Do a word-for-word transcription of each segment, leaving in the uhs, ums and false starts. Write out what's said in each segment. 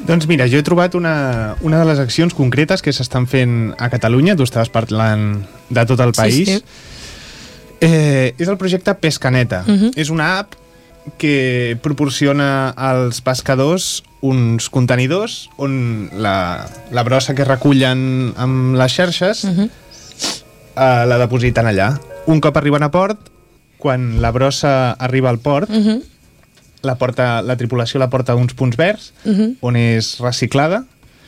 Doncs mira, jo he trobat una, una de les accions concretes que s'estan fent a Catalunya, tu estaves parlant de tot el país. Sí, sí. Eh, és el projecte Pescaneta. Uh-huh. És una app que proporciona als pescadors uns contenidors on la, la brossa que recullen amb les xarxes uh-huh. eh, la depositen allà. Un cop arriben a port, quan la brossa arriba al port, uh-huh. la, porta, la tripulació la porta a uns punts verds uh-huh. on és reciclada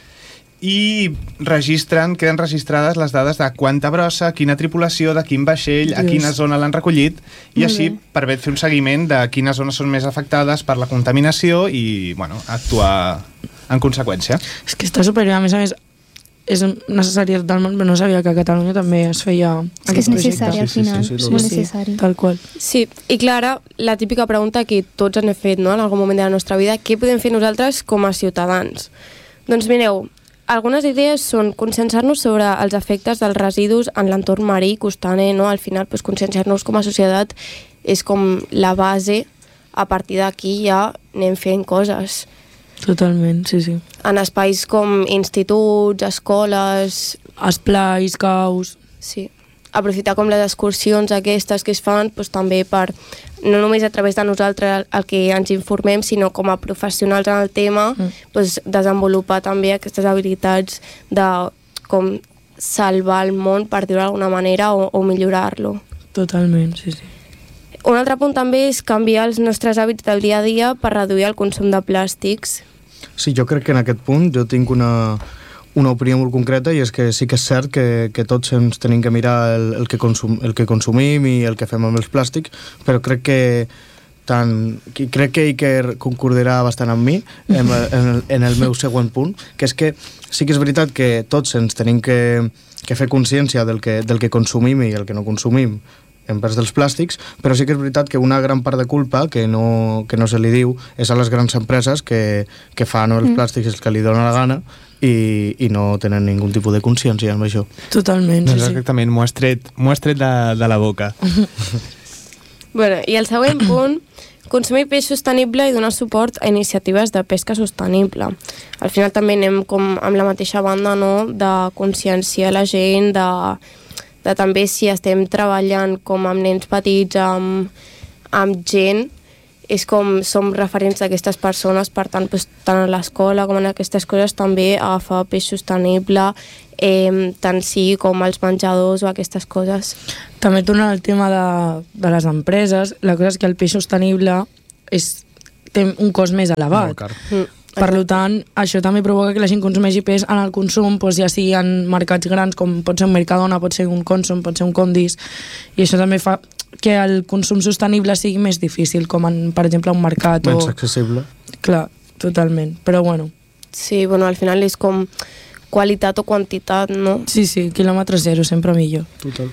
i registren, queden registrades les dades de quanta brossa, quina tripulació, de quin vaixell, a quina zona l'han recollit i així permet fer un seguiment de quines zones són més afectades per la contaminació i bueno, actuar en conseqüència. És que està superior, a més a més és necessari totalment, però no sabia que a Catalunya també es feia és aquest projecte. És necessari al final, sí, sí, sí, sí, molt sí, necessari. Tal qual. Sí, i Clara, la típica pregunta que tots han fet, no?, en algun moment de la nostra vida, què podem fer nosaltres com a ciutadans? Doncs mireu, algunes idees són conscienciar-nos sobre els efectes dels residus en l'entorn marí, costaner, no? Al final, doncs, conscienciar-nos com a societat és com la base, a partir d'aquí ja anem fent coses. Totalment, sí, sí. En espais com instituts, escoles... Esplais, caus... Sí. Aprofitar com les excursions aquestes que es fan, doncs, també per, no només a través de nosaltres el que ens informem, sinó com a professionals en el tema, mm. doncs, desenvolupar també aquestes habilitats de com salvar el món, per dir-ho d'alguna manera, o, o millorar-lo. Totalment, sí, sí. Un altre punt també és canviar els nostres hàbits del dia a dia per reduir el consum de plàstics. Sí, jo crec que en aquest punt jo tinc una, una opinió molt concreta i és que sí que és cert que, que tots ens tenim que mirar el, el, que consum, el que consumim i el que fem amb els plàstics, però crec que tant, crec que Iker concordarà bastant amb mi en, en, el, en el meu següent punt, que és que sí que és veritat que tots ens tenim que, que fer consciència del que, del que consumim i el que no consumim envers dels plàstics, però sí que és veritat que una gran part de culpa que no, que no se li diu és a les grans empreses que, que fan els plàstics els que li donen la gana i, i no tenen ningú tipus de consciència amb això. Totalment, sí, sí, sí. Exactament, m'ho has tret, m'ho has tret de, de la boca. Bueno, i el següent punt, consumir peix sostenible i donar suport a iniciatives de pesca sostenible. Al final també anem com amb la mateixa banda, no?, de conscienciar la gent, de de també si estem treballant com amb nens petits, amb, amb gent, és com som referents d'aquestes persones, per tant, doncs, tant a l'escola com en aquestes coses també agafar peix sostenible, eh, tant sí com als menjadors o aquestes coses. També tornant al tema de, de les empreses, la cosa és que el peix sostenible és, té un cost més elevat. Molt car. Mm. Per tant, això també provoca que la gent consumeixi peix en el consum, doncs ja sigui en mercats grans, com pot ser un Mercadona, pot ser un Consum, pot ser un Condis, i això també fa que el consum sostenible sigui més difícil, com en, per exemple, un mercat. Menys o... accessible. Clar, totalment, però bueno. Sí, bueno, al final és com qualitat o quantitat, no? Sí, sí, quilòmetre zero, sempre millor. Total.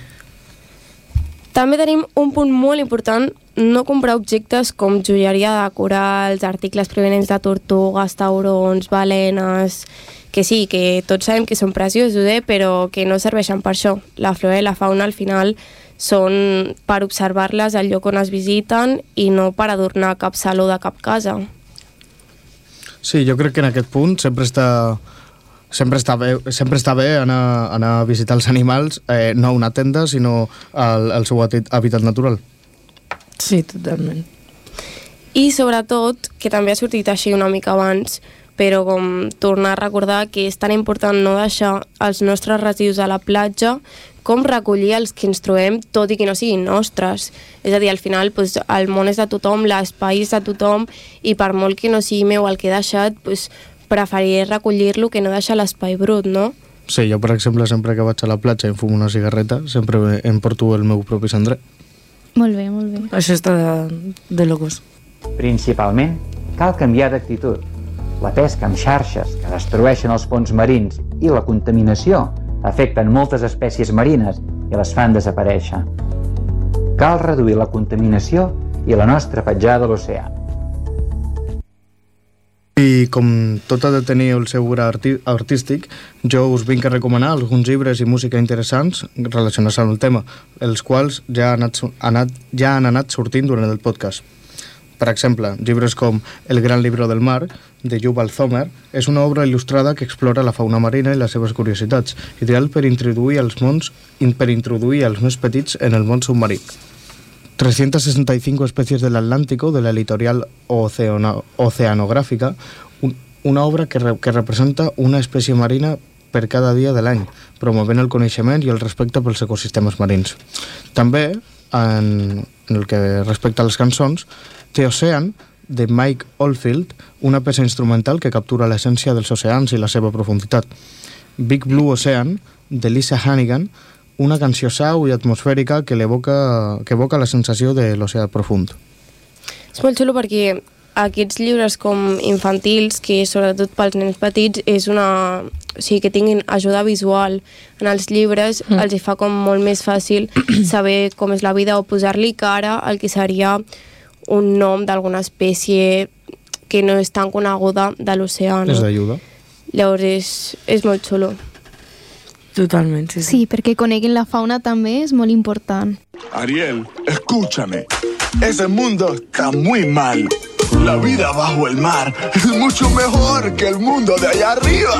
També tenim un punt molt important, no comprar objectes com joieria de corals, articles provenents de tortugues, taurons, balenes, que sí, que tots sabem que són preciosos, eh? Però que no serveixen per això. La flora i la fauna al final són per observar-les al lloc on es visiten i no per adornar cap saló de cap casa. Sí, jo crec que en aquest punt sempre està... Sempre està bé, sempre està bé anar, anar a visitar els animals, eh, no a una tenda, sinó al, al seu hàbitat natural. Sí, totalment. I sobretot, que també ha sortit així una mica abans, però com tornar a recordar que és tan important no deixar els nostres residus a la platja com recollir els que ens trobem, tot i que no siguin nostres. És a dir, al final doncs, el món és de tothom, l'espai és de tothom, i per molt que no sigui meu el que he deixat, doncs, preferiré recollir-lo que no deixar l'espai brut, no? Sí, jo, per exemple, sempre que vaig a la platja i em fumo una cigarreta, sempre em porto el meu propi cendrer. Molt bé, molt bé. Això està de, de locos. Principalment, cal canviar d'actitud. La pesca amb xarxes que destrueixen els fons marins i la contaminació afecten moltes espècies marines i les fan desaparèixer. Cal reduir la contaminació i la nostra petjada a l'oceà. I com tot ha de tenir el seu gra arti artístic, jo us vinc a recomanar alguns llibres i música interessants relacionats amb el tema, els quals ja han anat, anat, ja han anat sortint durant el podcast. Per exemple, llibres com El gran libro del mar, de Yuval Thomer, és una obra il·lustrada que explora la fauna marina i les seves curiositats, ideal per introduir els mons, per introduir els més petits en el món submarí. trescientas sesenta y cinco especies del Atlántico, de la editorial Oceano, Oceanográfica, un, una obra que, re, que representa una espècie marina per cada dia de l'any, promovent el coneixement i el respecte pels ecosistemes marins. També, en, en el que respecta a les cançons, The Ocean, de Mike Oldfield, una peça instrumental que captura l'essència dels oceans i la seva profunditat. Big Blue Ocean, de Lisa Hannigan, una canció sau i atmosfèrica que, evoca, que evoca la sensació de l'oceà profund. És molt xulo perquè aquests llibres com infantils, que sobretot pels nens petits és una... O sigui, que tinguin ajuda visual en els llibres, mm. els hi fa com molt més fàcil saber com és la vida o posar-li cara al que seria un nom d'alguna espècie que no és tan coneguda de l'oceà, no? És d'ajuda. Llavors és, és molt xulo. Totalment, sí, sí. Sí, perquè coneguin la fauna també és molt important. Ariel, escúchame. Ese mundo está muy mal. La vida bajo el mar es mucho mejor que el mundo de allá arriba.